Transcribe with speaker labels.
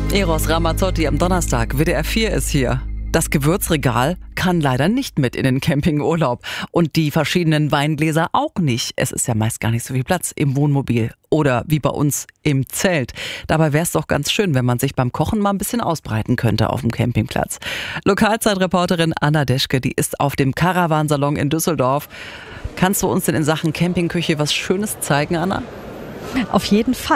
Speaker 1: Eros Ramazzotti am Donnerstag. WDR 4 ist hier. Das Gewürzregal kann leider nicht mit in den Campingurlaub. Und die verschiedenen Weingläser auch nicht. Es ist ja meist gar nicht so viel Platz im Wohnmobil. Oder wie bei uns im Zelt. Dabei wäre es doch ganz schön, wenn man sich beim Kochen mal ein bisschen ausbreiten könnte auf dem Campingplatz. Lokalzeitreporterin Anna Deschke, die ist auf dem Caravansalon in Düsseldorf. Kannst du uns denn in Sachen Campingküche was Schönes zeigen, Anna?
Speaker 2: Auf jeden Fall.